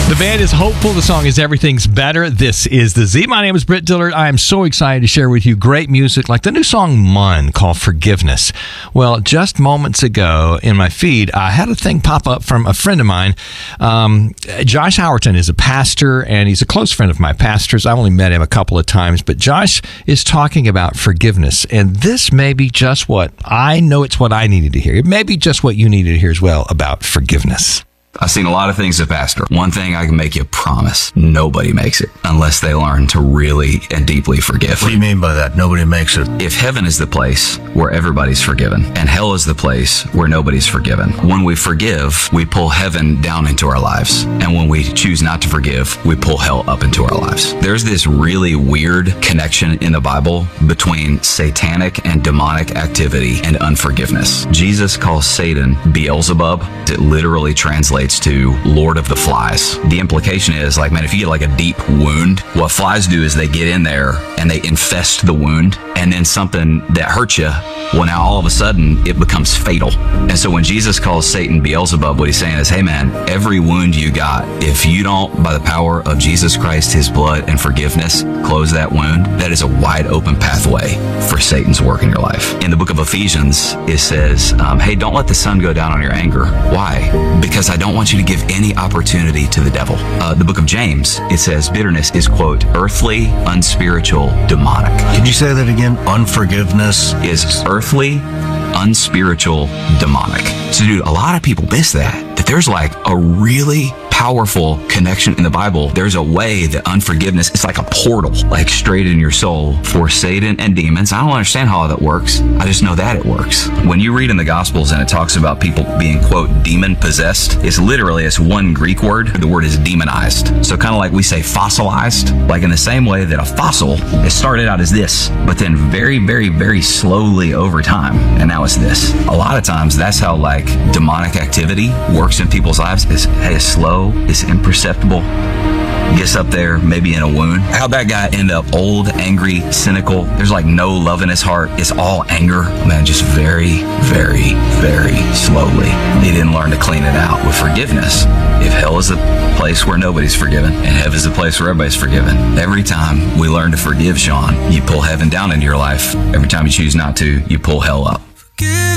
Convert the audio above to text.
The band is Hopeful. The song is Everything's Better. This is The Z. My name is Britt Dillard. I am so excited to share with you great music like the new song Mun called Forgiveness. Well, just moments ago in my feed, I had a thing pop up from a friend of mine. Josh Howerton is a pastor, and he's a close friend of my pastor's. I only met him a couple of times, but Josh is talking about forgiveness. And this may be just what I know it's what I needed to hear. It may be just what you needed to hear as well about forgiveness. I've seen a lot of things as a pastor. One thing I can make you promise, nobody makes it unless they learn to really and deeply forgive. What do you mean by that? Nobody makes it. If heaven is the place where everybody's forgiven and hell is the place where nobody's forgiven, when we forgive, we pull heaven down into our lives. And when we choose not to forgive, we pull hell up into our lives. There's this really weird connection in the Bible between satanic and demonic activity and unforgiveness. Jesus calls Satan Beelzebub. It literally translates to Lord of the Flies. The implication is like, man, if you get like a deep wound, what flies do is they get in there and they infest the wound, and then something that hurts you, well, now all of a sudden it becomes fatal. And so when Jesus calls Satan Beelzebub, what he's saying is, hey man, every wound you got, if you don't, by the power of Jesus Christ, his blood and forgiveness, close that wound, that is a wide open pathway for Satan's work in your life. In the book of Ephesians, it says, hey, don't let the sun go down on your anger. Why? Because I don't want you to give any opportunity to the devil. The book of James, it says bitterness is, quote, earthly, unspiritual, demonic. Can you say that again? Unforgiveness is earthly, unspiritual, demonic. So dude, a lot of people miss that there's like a really powerful connection in the Bible. There's a way that unforgiveness is like a portal, like straight in your soul for Satan and demons. I don't understand how that works. I just know that it works. When you read in the Gospels and it talks about people being, quote, demon possessed, it's one Greek word. The word is demonized. So kind of like we say fossilized, like in the same way that a fossil, it started out as this, but then very, very, very slowly over time, and now it's this. A lot of times that's how like demonic activity works in people's lives is, hey, it's slow, it's imperceptible, gets up there, maybe in a wound. How'd that guy end up old, angry, cynical? There's like no love in his heart. It's all anger. Man, just very, very, very slowly. He didn't learn to clean it out with forgiveness. If hell is a place where nobody's forgiven and heaven is a place where everybody's forgiven, every time we learn to forgive, Sean, you pull heaven down into your life. Every time you choose not to, you pull hell up.